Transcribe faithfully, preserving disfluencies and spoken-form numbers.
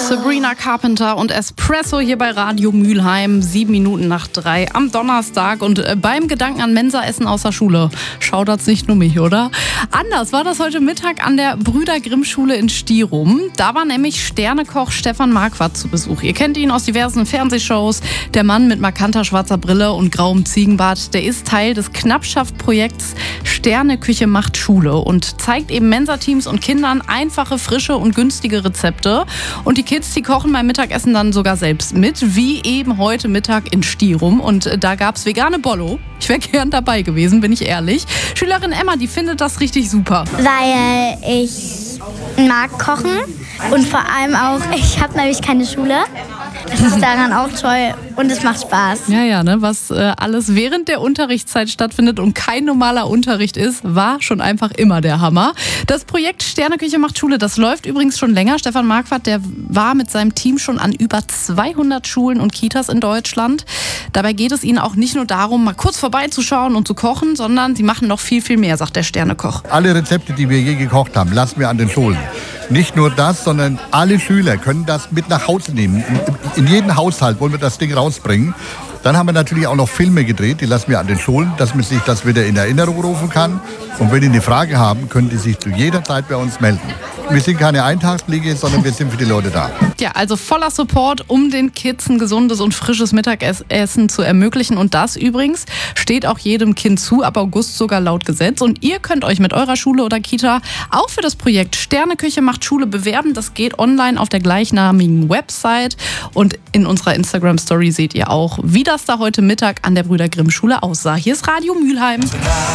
Sabrina Carpenter und Espresso hier bei Radio Mülheim. Sieben Minuten nach drei am Donnerstag. Und beim Gedanken an Mensaessen aus der Schule schaudert's nicht nur mich, oder? Anders war das heute Mittag an der Brüder Grimm Schule in Stierum. Da war nämlich Sternekoch Stefan Marquardt zu Besuch. Ihr kennt ihn aus diversen Fernsehshows. Der Mann mit markanter schwarzer Brille und grauem Ziegenbart, der ist Teil des Knappschaft-Projekts Sterneküche macht Schule und zeigt eben Mensateams und Kindern einfache, frische und günstige Rezepte. Und die Kids, die kochen beim Mittagessen dann sogar selbst mit, wie eben heute Mittag in Stierum. Und da gab's vegane Bollo. Ich wäre gern dabei gewesen, bin ich ehrlich. Schülerin Emma, die findet das richtig super. Weil ich mag kochen und vor allem auch, ich habe nämlich keine Schule. Das ist daran auch toll und es macht Spaß. Ja, ja, ne, was äh, alles während der Unterrichtszeit stattfindet und kein normaler Unterricht ist, war schon einfach immer der Hammer. Das Projekt Sterneküche macht Schule, das läuft übrigens schon länger. Stefan Marquardt, der war mit seinem Team schon an über zweihundert Schulen und Kitas in Deutschland. Dabei geht es ihnen auch nicht nur darum, mal kurz vorbeizuschauen und zu kochen, sondern sie machen noch viel, viel mehr, sagt der Sternekoch. Alle Rezepte, die wir je gekocht haben, lassen wir an den Schulen. Nicht nur das, sondern alle Schüler können das mit nach Hause nehmen. In, in jeden Haushalt wollen wir das Ding rausbringen. Dann haben wir natürlich auch noch Filme gedreht, die lassen wir an den Schulen, dass man sich das wieder in Erinnerung rufen kann. Und wenn die eine Frage haben, können die sich zu jeder Zeit bei uns melden. Wir sind keine Eintagsfliege, sondern wir sind für die Leute da. Ja, also voller Support, um den Kids ein gesundes und frisches Mittagessen zu ermöglichen. Und das übrigens steht auch jedem Kind zu, ab August sogar laut Gesetz. Und ihr könnt euch mit eurer Schule oder Kita auch für das Projekt Sterneküche macht Schule bewerben. Das geht online auf der gleichnamigen Website. Und in unserer Instagram-Story seht ihr auch, wie das da heute Mittag an der Brüder Grimm Schule aussah. Hier ist Radio Mülheim.